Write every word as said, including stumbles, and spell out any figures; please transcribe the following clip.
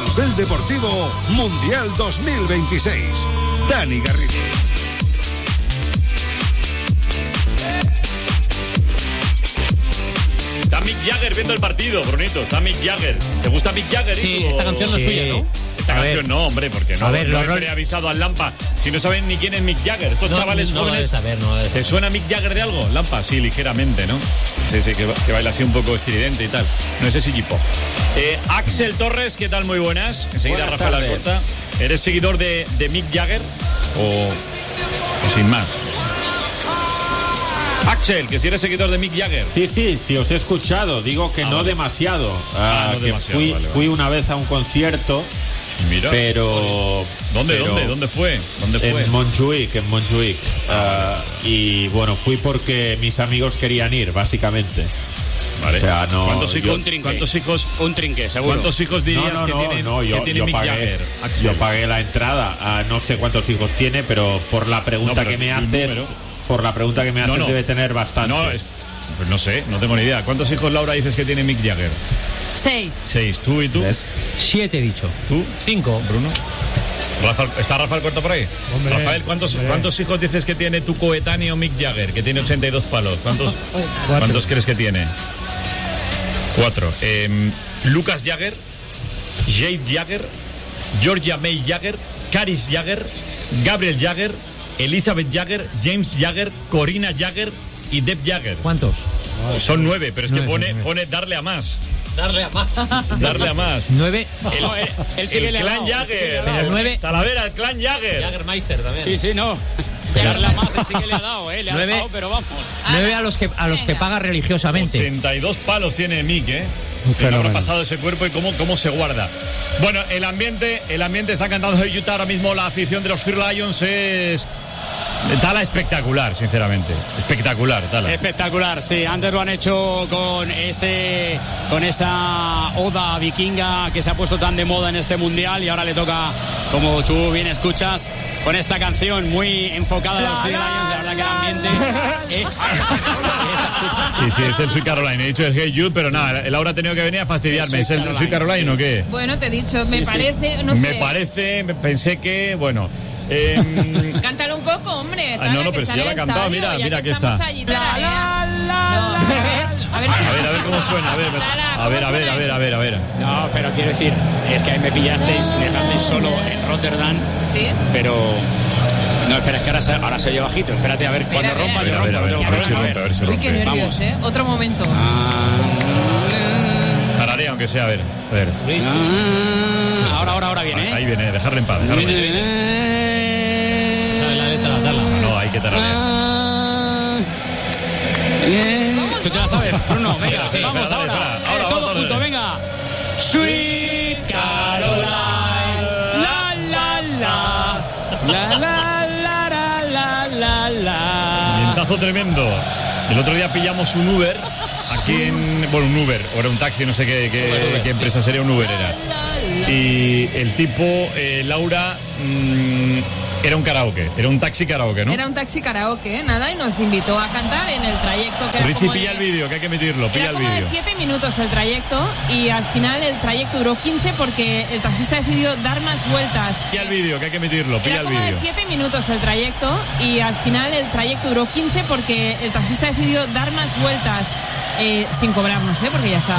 Carrusel Deportivo Mundial dos mil veintiséis. Dani Garrido. Está Mick Jagger viendo el partido, Brunito. Está Mick Jagger. ¿Te gusta Mick Jagger? Sí, esta canción no es sí. suya, ¿no? Esta a canción ver. no, hombre, porque no, A ver, no los he rol- preavisado al Lampa. Si no saben ni quién es Mick Jagger, estos No, chavales no lo jóvenes. debe saber, no lo debe ¿Te saber. suena Mick Jagger de algo, Lampa? Sí, ligeramente, ¿no? Sí, sí, que, que baila así un poco estridente y tal. No sé si G-pop. Eh, Axel Torres, ¿qué tal? Muy buenas. Enseguida Buenas Rafael tardes. Alcorta. ¿Eres seguidor de, de Mick Jagger o, o sin más? Axel, que si eres seguidor de Mick Jagger. Sí, sí, sí, os he escuchado. Digo que Ah, no vale. demasiado. Ah, Ah, no que demasiado, fui, vale, vale. fui una vez a un concierto, Mira. pero... ¿Dónde, pero dónde, dónde fue? ¿Dónde fue? En Montjuic, en Montjuic. Ah, y bueno, fui porque mis amigos querían ir, básicamente. Vale. O sea, no... ¿Cuántos yo- hijos? Un trinque. ¿Cuántos hijos? Un trinque, seguro. ¿Cuántos hijos dirías no, no, que no, tienen, no, que yo, tiene yo Mick pagué, Jagger? Axel? yo pagué la entrada. Ah, no sé cuántos hijos tiene, pero por la pregunta No, pero que me un haces, número. por la pregunta que me No, haces no. debe tener bastante. No, es, pues no sé, no tengo ni idea. ¿Cuántos hijos, Laura, dices que tiene Mick Jagger? Seis. Seis. ¿Tú y tú? Siete he dicho. ¿Tú? Cinco. Bruno. Rafael- ¿Está Rafael Corto por ahí? Hombre, Rafael, ¿cuántos, hombre. ¿cuántos hijos dices que tiene tu coetáneo Mick Jagger? Que tiene ochenta y dos palos. ¿Cuántos, ¿cuántos crees que tiene? Cuatro. Eh, Lucas Jagger, Jade Jagger, Georgia May Jagger, Caris Jagger, Gabriel Jagger, Elizabeth Jagger, James Jagger, Corina Jagger y Deb Jagger. ¿Cuántos? Son nueve, pero es que Nueve, pone, nueve. pone darle a más. Darle a más. Darle a más. Nueve. El, No, él- él sí que el le ha clan dado, él sí que le ha Jagger. dado. Pero nueve- Talavera, el clan Jagger. Jaggermeister también. Sí, sí, no. Darle a más, él sí que le ha dado, ¿eh? Le ha Nueve. dado, pero vamos. Nueve a los que a los que Venga. paga religiosamente. ochenta y dos palos tiene Mick, ¿eh? Un Que no habrá fenómeno. pasado ese cuerpo y cómo, cómo se guarda. Bueno, el ambiente, el ambiente está cantando de Utah ahora mismo. La afición de los Fear Lions es Tala espectacular, sinceramente. Espectacular, Tala. Espectacular, sí. Antes lo han hecho con ese, con esa oda vikinga que se ha puesto tan de moda en este mundial y ahora le toca, como tú bien escuchas, con esta canción muy enfocada a los Fear Lions. La verdad que el ambiente es, es así. Sí, sí, es el Sweet Caroline. He dicho el Hey Jude, pero nada, Laura ha tenido que venir a fastidiarme. El ¿Es Sweet el Caroline, Sweet Caroline sí. o qué? Bueno, te he dicho, me Sí, sí. parece, no Me sé. parece, me- pensé que, bueno. eh, Cántalo un poco, hombre. Ah, no, no, Tala, que pero si está ya en la ha el cantado, estadio, mira, ya mira, que aquí estamos está. allí, tararea. No, a ver, a ver, a ver, a ver cómo suena. A ver, Tala, a ver, a ¿cómo ver, suena a ver, eso? a ver, a ver. No, pero quiero decir, es que ahí me pillasteis, me dejasteis solo en Rotterdam, Sí. pero... No, espera, es que ahora se, ahora se oye bajito. Espérate, a ver, cuando Espera, rompa, espera. yo A ver, a ver, rompo, a no ver, tengo a ver si problema. rompe, a ver si Uy, qué rompe. nervios, ¿eh? Otro momento. Tararea, aunque sea, a ver. A ver. Ah, ahora, ahora, ahora viene, ¿eh? Ahí viene, dejarle en paz, dejarle en paz. ¿Sabes la letra? Darla. No, hay que tararear. Ah, bien. ¿Tú te la sabes? Bruno, venga, Espera, espera, vamos espera, ahora. espera, Eh, ahora, todo vamos, junto, dale. venga. Sweet Caroline, la la la, la la la la la la. Vientazo tremendo. El otro día pillamos un Uber aquí en. Bueno, un Uber, o era un taxi, no sé qué, qué, qué empresa sería, un Uber era. Y el tipo, eh, Laura, mmm, era un karaoke, era un taxi karaoke, ¿no? Era un taxi karaoke, nada, y nos invitó a cantar en el trayecto que era Richie, como pilla de- el vídeo, que hay que emitirlo, pilla Era el como de vídeo. siete minutos el trayecto y al final el trayecto duró quince porque el taxista decidió dar más vueltas. Pilla el vídeo, que hay que emitirlo, pilla Era el como de vídeo. siete minutos el trayecto y al final el trayecto duró quince porque el taxista decidió dar más vueltas eh, sin cobrarnos, ¿eh? Porque ya estaba.